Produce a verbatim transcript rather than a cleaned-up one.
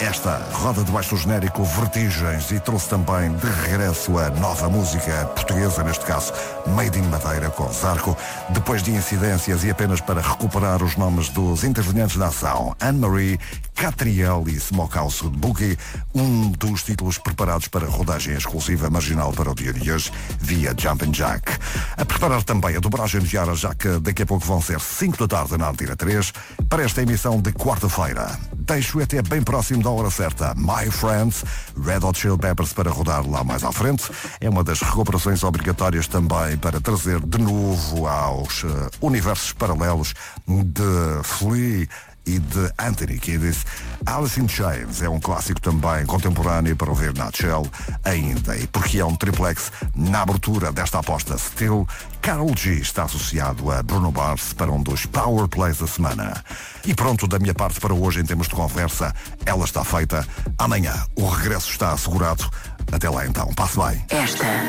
Esta roda debaixo do genérico Vertigens e trouxe também de regresso a nova música portuguesa, neste caso Made in Madeira com Zarco, depois de incidências e apenas para recuperar os nomes dos intervenientes da ação, Anne-Marie, Catriel e Smokehouse Boogie, um dos títulos preparados para rodagem exclusiva marginal para o dia de hoje, via Jumpin' Jack. A preparar também a dobragem diária, já que daqui a pouco vão ser cinco da tarde na Antena três, para esta emissão de quarta-feira. Deixo até bem próximo da hora certa My Friends, Red Hot Chili Peppers para rodar lá mais à frente. É uma das recuperações obrigatórias também para trazer de novo aos uh, universos paralelos de Flea e de Anthony Kiedis. Alice in Chains é um clássico também contemporâneo para ouvir na Shell ainda, e porque é um triplex na abertura desta aposta Still, Karol G está associado a Bruno Mars para um dos Power Plays da semana. E pronto, da minha parte para hoje em termos de conversa, ela está feita. Amanhã o regresso está assegurado. Até lá então, passe bem. Esta